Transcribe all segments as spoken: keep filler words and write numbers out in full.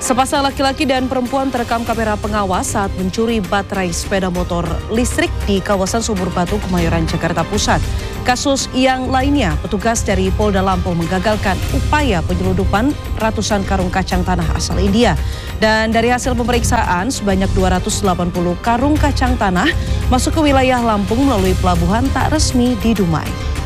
Sepasang laki-laki dan perempuan terekam kamera pengawas saat mencuri baterai sepeda motor listrik di kawasan Sumur Batu, Kemayoran, Jakarta Pusat. Kasus yang lainnya, petugas dari Polda Lampung menggagalkan upaya penyelundupan ratusan karung kacang tanah asal India. Dan dari hasil pemeriksaan, sebanyak dua ratus delapan puluh karung kacang tanah masuk ke wilayah Lampung melalui pelabuhan tak resmi di Dumai.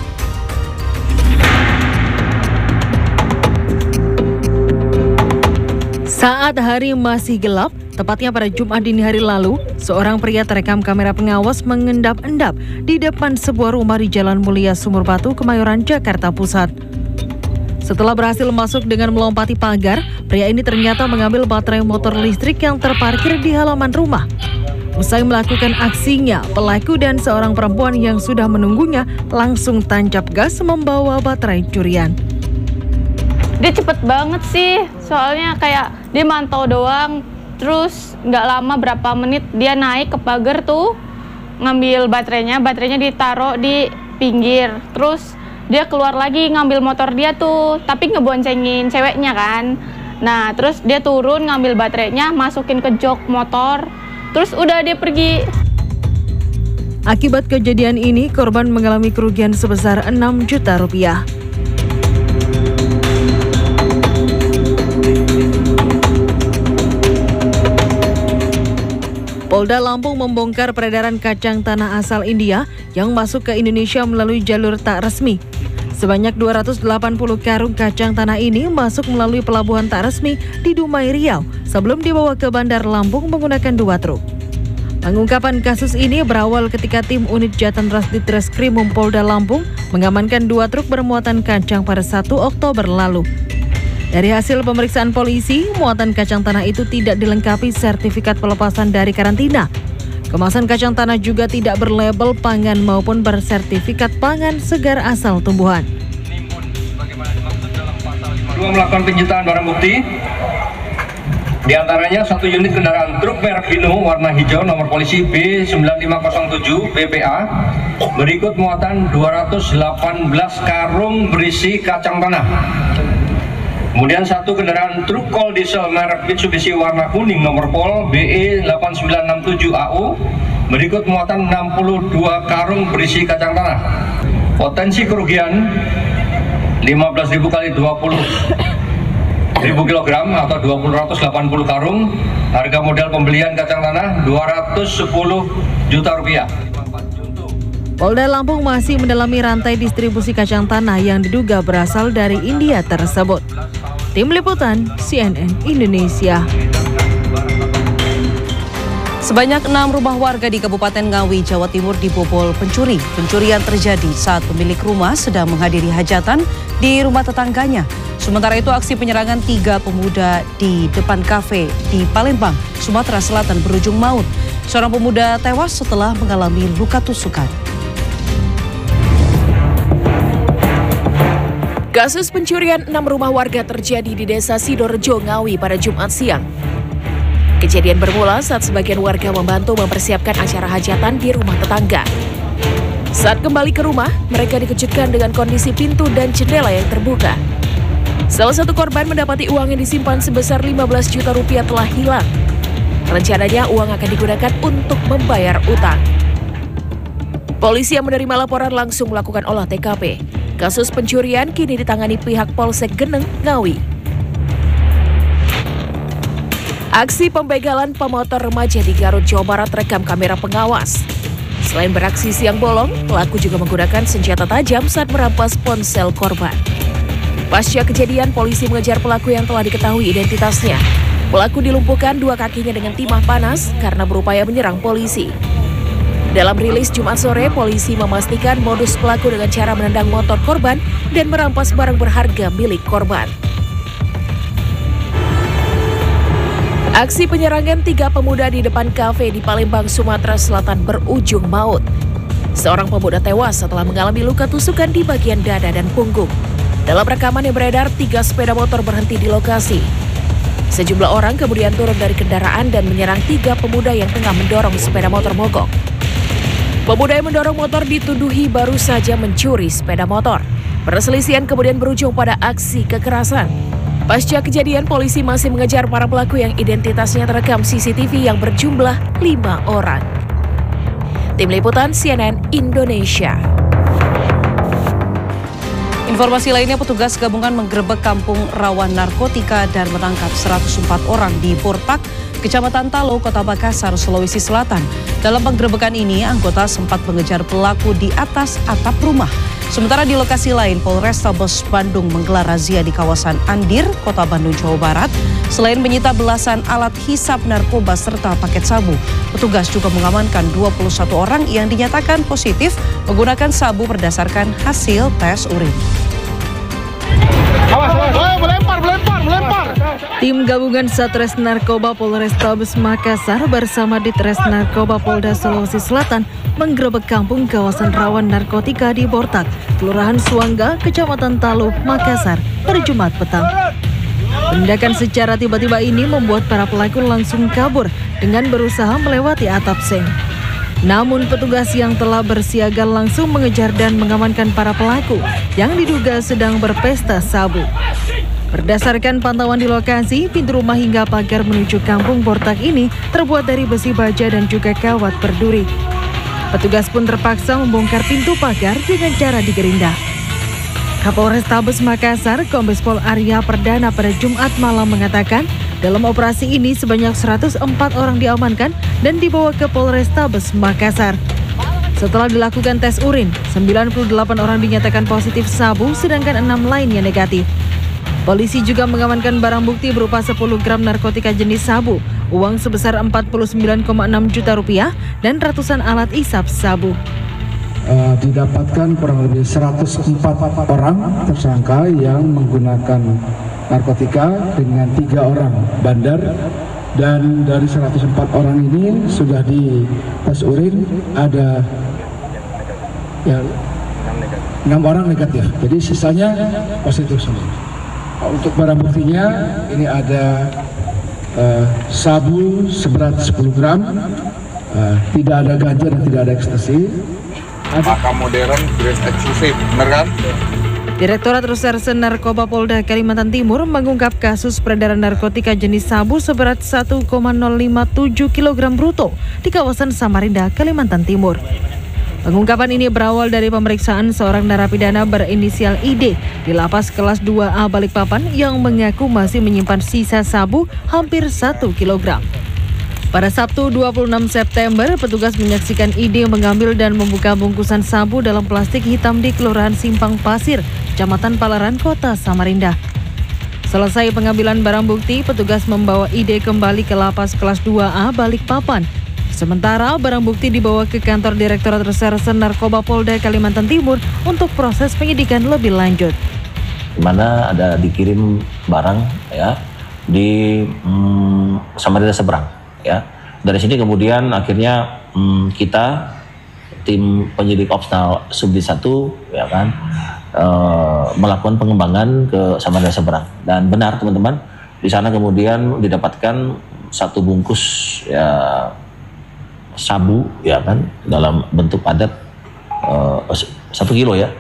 Saat hari masih gelap, tepatnya pada Jumat dini hari lalu, seorang pria terekam kamera pengawas mengendap-endap di depan sebuah rumah di Jalan Mulia Sumur Batu, Kemayoran, Jakarta Pusat. Setelah berhasil masuk dengan melompati pagar, pria ini ternyata mengambil baterai motor listrik yang terparkir di halaman rumah. Usai melakukan aksinya, pelaku dan seorang perempuan yang sudah menunggunya langsung tancap gas membawa baterai curian. Dia cepet banget sih, soalnya kayak dia mantau doang, terus nggak lama berapa menit dia naik ke pagar tuh, ngambil baterainya, baterainya ditaruh di pinggir, terus dia keluar lagi ngambil motor dia tuh, tapi ngeboncengin ceweknya kan. Nah, terus dia turun ngambil baterainya, masukin ke jok motor, terus udah dia pergi. Akibat kejadian ini, korban mengalami kerugian sebesar enam juta rupiah. Polda Lampung membongkar peredaran kacang tanah asal India yang masuk ke Indonesia melalui jalur tak resmi. Sebanyak dua ratus delapan puluh karung kacang tanah ini masuk melalui pelabuhan tak resmi di Dumai, Riau sebelum dibawa ke Bandar Lampung menggunakan dua truk. Pengungkapan kasus ini berawal ketika tim unit Jatan Ras Ditreskrimum Polda Lampung mengamankan dua truk bermuatan kacang pada satu Oktober lalu. Dari hasil pemeriksaan polisi, muatan kacang tanah itu tidak dilengkapi sertifikat pelepasan dari karantina. Kemasan kacang tanah juga tidak berlabel pangan maupun bersertifikat pangan segar asal tumbuhan. Dua melakukan penyitaan barang bukti, di antaranya satu unit kendaraan truk merek Hino warna hijau nomor polisi B sembilan lima nol tujuh B P A berikut muatan dua ratus delapan belas karung berisi kacang tanah. Kemudian satu kendaraan truk kol diesel merek Mitsubishi warna kuning nomor pol B E delapan sembilan enam tujuh A U berikut muatan enam puluh dua karung berisi kacang tanah. Potensi kerugian lima belas ribu kali dua puluh ribu kilogram atau dua ratus delapan puluh karung. Harga modal pembelian kacang tanah dua ratus sepuluh juta rupiah. Polda Lampung masih mendalami rantai distribusi kacang tanah yang diduga berasal dari India tersebut. Tim Liputan C N N Indonesia. Sebanyak enam rumah warga di Kabupaten Ngawi, Jawa Timur dibobol pencuri. Pencurian terjadi saat pemilik rumah sedang menghadiri hajatan di rumah tetangganya. Sementara itu aksi penyerangan tiga pemuda di depan kafe di Palembang, Sumatera Selatan berujung maut. Seorang pemuda tewas setelah mengalami luka tusukan. Kasus pencurian enam rumah warga terjadi di Desa Sidorejo, Ngawi pada Jumat siang. Kejadian bermula saat sebagian warga membantu mempersiapkan acara hajatan di rumah tetangga. Saat kembali ke rumah, mereka dikejutkan dengan kondisi pintu dan jendela yang terbuka. Salah satu korban mendapati uang yang disimpan sebesar lima belas juta rupiah telah hilang. Rencananya uang akan digunakan untuk membayar utang. Polisi yang menerima laporan langsung melakukan olah T K P. Kasus pencurian kini ditangani pihak Polsek Geneng, Ngawi. Aksi pembegalan pemotor remaja di Garut, Jawa Barat terekam kamera pengawas. Selain beraksi siang bolong, pelaku juga menggunakan senjata tajam saat merampas ponsel korban. Pasca kejadian, polisi mengejar pelaku yang telah diketahui identitasnya. Pelaku dilumpuhkan dua kakinya dengan timah panas karena berupaya menyerang polisi. Dalam rilis Jumat sore, polisi memastikan modus pelaku dengan cara menendang motor korban dan merampas barang berharga milik korban. Aksi penyerangan tiga pemuda di depan kafe di Palembang, Sumatera Selatan berujung maut. Seorang pemuda tewas setelah mengalami luka tusukan di bagian dada dan punggung. Dalam rekaman yang beredar, tiga sepeda motor berhenti di lokasi. Sejumlah orang kemudian turun dari kendaraan dan menyerang tiga pemuda yang tengah mendorong sepeda motor mogok. Pemuda yang mendorong motor dituduhi baru saja mencuri sepeda motor. Perselisihan kemudian berujung pada aksi kekerasan. Pasca kejadian, polisi masih mengejar para pelaku yang identitasnya terekam C C T V yang berjumlah lima orang. Tim Liputan C N N Indonesia. Informasi lainnya, petugas gabungan menggerebek kampung rawan narkotika dan menangkap seratus empat orang di Bortak, Kecamatan Talo, Kota Makassar, Sulawesi Selatan. Dalam penggerebekan ini, anggota sempat mengejar pelaku di atas atap rumah. Sementara di lokasi lain, Polrestabes Bandung menggelar razia di kawasan Andir, Kota Bandung, Jawa Barat. Selain menyita belasan alat hisap narkoba serta paket sabu, petugas juga mengamankan dua puluh satu orang yang dinyatakan positif menggunakan sabu berdasarkan hasil tes urin. Awas, awas. Oh, melempar, melempar, melempar. Tim gabungan Satres Narkoba Polrestabes Makassar bersama Ditres Narkoba Polda Sulawesi Selatan menggerebek kampung kawasan rawan narkotika di Bortak, Kelurahan Suangga, Kecamatan Talo, Makassar pada Jumat petang. Tindakan secara tiba-tiba ini membuat para pelaku langsung kabur dengan berusaha melewati atap seng. Namun petugas yang telah bersiaga langsung mengejar dan mengamankan para pelaku yang diduga sedang berpesta sabu. Berdasarkan pantauan di lokasi, pintu rumah hingga pagar menuju kampung Bortak ini terbuat dari besi baja dan juga kawat berduri. Petugas pun terpaksa membongkar pintu pagar dengan cara digerinda. Kapolrestabes Makassar, Kombes Pol Arya Perdana pada Jumat malam mengatakan, dalam operasi ini sebanyak seratus empat orang diamankan dan dibawa ke Polrestabes Makassar. Setelah dilakukan tes urin, sembilan puluh delapan orang dinyatakan positif sabu, sedangkan enam lainnya negatif. Polisi juga mengamankan barang bukti berupa sepuluh gram narkotika jenis sabu, uang sebesar empat puluh sembilan koma enam juta rupiah, dan ratusan alat isap sabu. Uh, didapatkan kurang lebih seratus empat orang tersangka yang menggunakan narkotika dengan tiga orang bandar, dan dari seratus empat orang ini sudah di tes urin ada ya, enam orang negatif, jadi sisanya positif semua. Untuk barang buktinya ini ada uh, sabu seberat sepuluh gram, uh, tidak ada ganja dan tidak ada ekstasi. Maka modern, grade eksklusif, benar kan? Direktorat Reserse Narkoba Polda Kalimantan Timur mengungkap kasus peredaran narkotika jenis sabu seberat satu koma nol lima tujuh kilogram bruto di kawasan Samarinda, Kalimantan Timur. Pengungkapan ini berawal dari pemeriksaan seorang narapidana berinisial I D di lapas kelas dua A Balikpapan yang mengaku masih menyimpan sisa sabu hampir satu kilogram. Pada Sabtu dua puluh enam September, petugas menyaksikan I D mengambil dan membuka bungkusan sabu dalam plastik hitam di Kelurahan Simpang Pasir, Kecamatan Palaran, Kota Samarinda. Selesai pengambilan barang bukti, petugas membawa I D kembali ke lapas kelas dua A Balikpapan. Sementara barang bukti dibawa ke kantor Direktorat Reserse Narkoba Polda Kalimantan Timur untuk proses penyidikan lebih lanjut. Di mana ada dikirim barang ya di hmm, Samarinda seberang. Ya, dari sini kemudian akhirnya hmm, kita tim penyidik Opsnal Subdit satu ya kan e, melakukan pengembangan ke Samarinda seberang, dan benar teman-teman, di sana kemudian didapatkan satu bungkus ya sabu ya kan dalam bentuk padat e, satu kilo ya.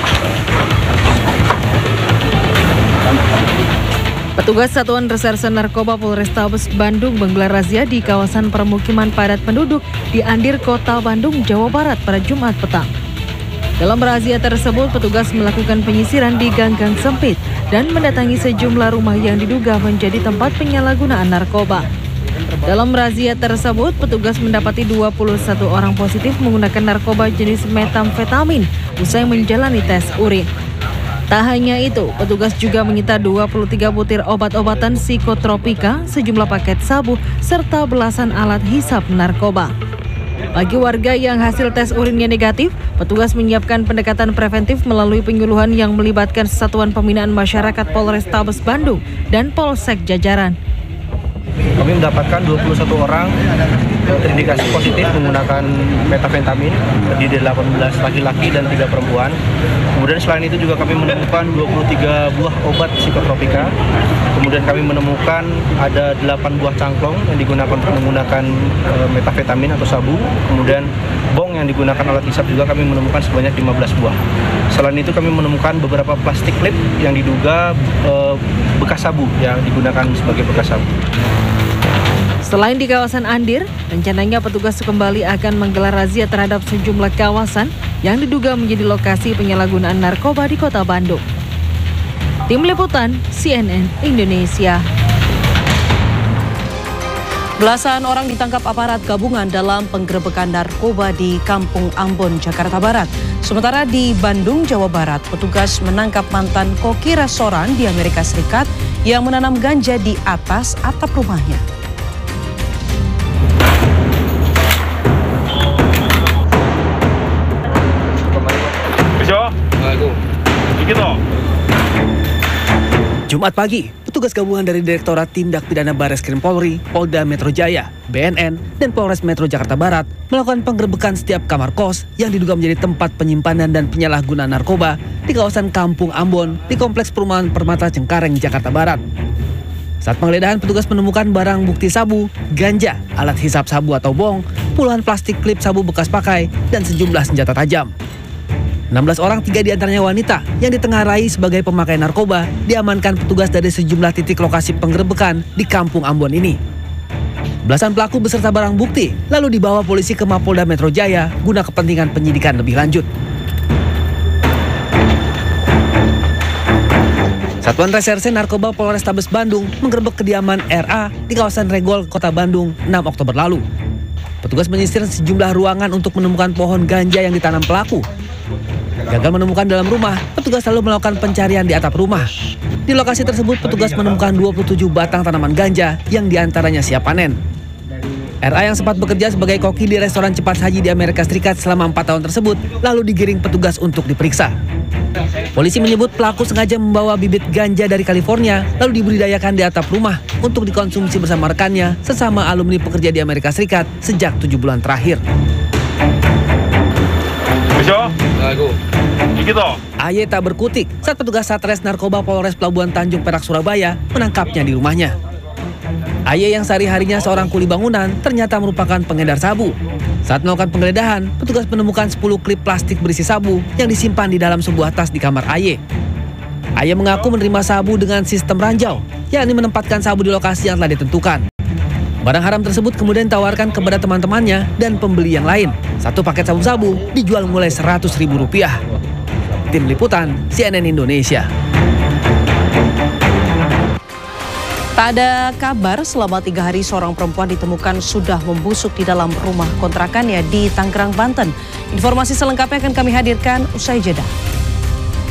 Petugas Satuan Reserse Narkoba Polrestabes Bandung menggelar razia di kawasan permukiman padat penduduk di Andir, Kota Bandung, Jawa Barat pada Jumat petang. Dalam razia tersebut, petugas melakukan penyisiran di gang-gang sempit dan mendatangi sejumlah rumah yang diduga menjadi tempat penyalahgunaan narkoba. Dalam razia tersebut, petugas mendapati dua puluh satu orang positif menggunakan narkoba jenis metamfetamin usai menjalani tes urin. Tak hanya itu, petugas juga menyita dua puluh tiga butir obat-obatan psikotropika, sejumlah paket sabu, serta belasan alat hisap narkoba. Bagi warga yang hasil tes urinnya negatif, petugas menyiapkan pendekatan preventif melalui penyuluhan yang melibatkan Satuan Pembinaan Masyarakat Polrestabes Bandung dan Polsek jajaran. Kami mendapatkan dua puluh satu orang terindikasi positif menggunakan metafentamin, terdiri dari delapan belas laki-laki dan tiga perempuan. Kemudian selain itu juga kami menemukan dua puluh tiga buah obat psikotropika. Kemudian kami menemukan ada delapan buah cangklong yang digunakan untuk menggunakan e, metafetamin atau sabu. Kemudian bong yang digunakan alat hisap juga kami menemukan sebanyak lima belas buah. Selain itu kami menemukan beberapa plastik klip yang diduga uh, bekas sabu yang digunakan sebagai bekas sabu. Selain di kawasan Andir, rencananya petugas kembali akan menggelar razia terhadap sejumlah kawasan yang diduga menjadi lokasi penyalahgunaan narkoba di Kota Bandung. Tim Liputan C N N Indonesia. Belasan orang ditangkap aparat gabungan dalam penggerebekan narkoba di Kampung Ambon, Jakarta Barat. Sementara di Bandung, Jawa Barat, petugas menangkap mantan koki restoran di Amerika Serikat yang menanam ganja di atas atap rumahnya. Jumat pagi, petugas gabungan dari Direktorat Tindak Pidana Bareskrim Polri, Polda Metro Jaya, B N N, dan Polres Metro Jakarta Barat melakukan penggerebekan setiap kamar kos yang diduga menjadi tempat penyimpanan dan penyalahgunaan narkoba di kawasan Kampung Ambon di Kompleks Perumahan Permata Cengkareng, Jakarta Barat. Saat penggeledahan, petugas menemukan barang bukti sabu, ganja, alat hisap sabu atau bong, puluhan plastik klip sabu bekas pakai, dan sejumlah senjata tajam. enam belas orang, tiga diantaranya wanita, yang ditengarai sebagai pemakai narkoba, diamankan petugas dari sejumlah titik lokasi penggerebekan di Kampung Ambon ini. Belasan pelaku beserta barang bukti lalu dibawa polisi ke Mapolda Metro Jaya guna kepentingan penyidikan lebih lanjut. Satuan Reserse Narkoba Polrestabes Bandung menggerebek kediaman R A di kawasan Regol, Kota Bandung, enam Oktober lalu. Petugas menyisir sejumlah ruangan untuk menemukan pohon ganja yang ditanam pelaku. Gagal menemukan dalam rumah, petugas lalu melakukan pencarian di atap rumah. Di lokasi tersebut, petugas menemukan dua puluh tujuh batang tanaman ganja yang diantaranya siap panen. R A yang sempat bekerja sebagai koki di restoran cepat saji di Amerika Serikat selama empat tahun tersebut, lalu digiring petugas untuk diperiksa. Polisi menyebut pelaku sengaja membawa bibit ganja dari California, lalu dibudidayakan di atap rumah untuk dikonsumsi bersama rekannya sesama alumni pekerja di Amerika Serikat sejak tujuh bulan terakhir. A Y tak berkutik saat petugas Satres Narkoba Polres Pelabuhan Tanjung Perak, Surabaya menangkapnya di rumahnya. A Y yang sehari-harinya seorang kuli bangunan ternyata merupakan pengedar sabu. Saat melakukan penggeledahan, petugas menemukan sepuluh klip plastik berisi sabu yang disimpan di dalam sebuah tas di kamar A Y. A Y mengaku menerima sabu dengan sistem ranjau, yakni menempatkan sabu di lokasi yang telah ditentukan. Barang haram tersebut kemudian ditawarkan kepada teman-temannya dan pembeli yang lain. Satu paket sabu-sabu dijual mulai seratus ribu rupiah. Tim Liputan C N N Indonesia. Tak ada kabar selama tiga hari seorang perempuan ditemukan sudah membusuk di dalam rumah kontrakannya di Tangerang, Banten. Informasi selengkapnya akan kami hadirkan usai jeda.